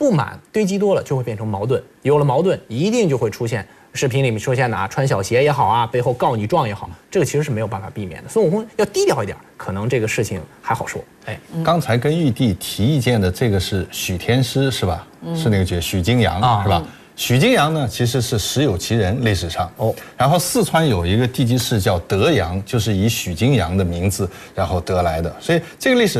不满堆积多了就会变成矛盾，有了矛盾一定就会出现视频里面出现的穿小鞋也好啊，背后告你状也好，这个其实是没有办法避免的。孙悟空要低调一点，可能这个事情还好说。哎， 刚才跟玉帝提意见的这个是许天师是吧？是那个角许金阳是吧？许金阳呢，其实是实有其人，历史上哦。然后四川有一个地级市叫德阳，就是以许金阳的名字然后得来的，所以这个历史。